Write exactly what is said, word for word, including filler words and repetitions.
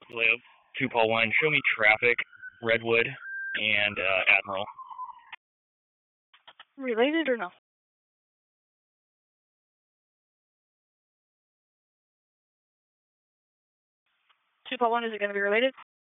Leo, two Paul one, show me traffic, Redwood, and uh, Admiral. Related or no? two Paul one, is it going to be related?